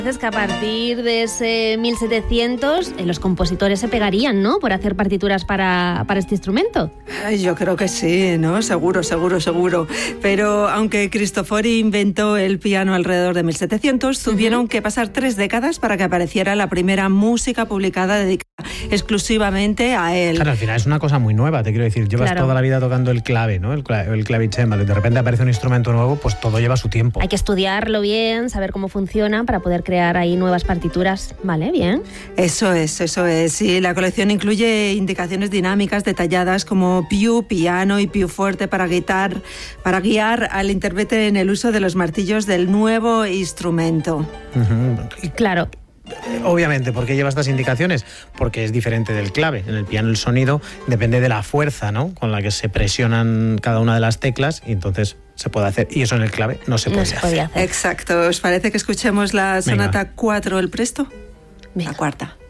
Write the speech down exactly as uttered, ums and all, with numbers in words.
Es que a partir de ese mil setecientos eh, los compositores se pegarían, ¿no?, por hacer partituras para, para este instrumento. Ay, yo creo que sí, ¿no? Seguro, seguro, seguro. Pero aunque Cristofori inventó el piano alrededor de mil setecientos, tuvieron uh-huh. que pasar tres décadas para que apareciera la primera música publicada dedicada exclusivamente a él. Claro, al final es una cosa muy nueva, te quiero decir. Llevas claro. toda la vida tocando el clave, ¿no? El, clave, el clavicémbalo, y de repente aparece un instrumento nuevo, pues todo lleva su tiempo. Hay que estudiarlo bien, saber cómo funciona para poder crear ahí nuevas partituras. Vale, bien. Eso es, eso es. Sí, la colección incluye indicaciones dinámicas detalladas como più, piano y più fuerte para guitar, para guiar al intérprete en el uso de los martillos del nuevo instrumento. Uh-huh. Claro. Obviamente, ¿por qué lleva estas indicaciones? Porque es diferente del clave. En el piano el sonido depende de la fuerza, ¿no?, con la que se presionan cada una de las teclas, y entonces se puede hacer. Y eso en el clave no se no puede se hacer. hacer. Exacto. ¿Os parece que escuchemos la sonata cuatro, el presto? Venga. La cuarta.